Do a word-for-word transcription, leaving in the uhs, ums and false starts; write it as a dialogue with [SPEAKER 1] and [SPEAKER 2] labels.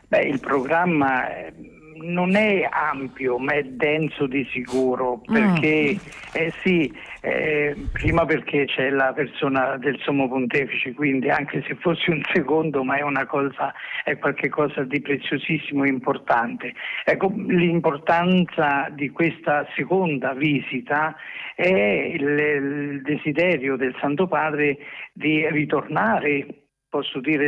[SPEAKER 1] Beh, il programma eh, non è ampio, ma è denso di sicuro, perché eh, sì, eh, prima perché c'è la persona del Sommo Pontefice, quindi anche se fosse un secondo, ma è una cosa, è qualcosa di preziosissimo e importante. Ecco, l'importanza di questa seconda visita è il, il desiderio del Santo Padre di ritornare, posso dire,